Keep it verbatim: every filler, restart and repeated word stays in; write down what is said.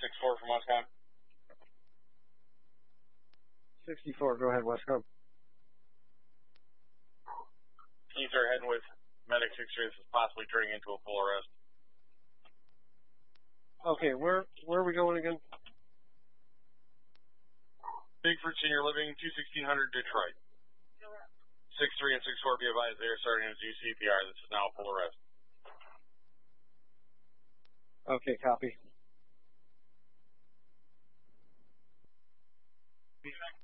six four from Westcom. sixty-four, go ahead, Westcom. Keys are heading with medic six three. This is possibly turning into a full arrest. Okay, where where are we going again? Bigford Senior Living, two sixteen hundred Detroit. six three and six four be advised they are starting to do C P R. This is now a full arrest. Okay, copy.